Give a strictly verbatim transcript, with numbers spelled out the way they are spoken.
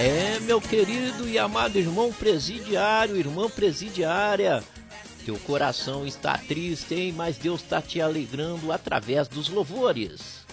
É, meu querido e amado irmão presidiário, irmã presidiária, teu coração está triste, hein? Mas Deus está te alegrando através dos louvores.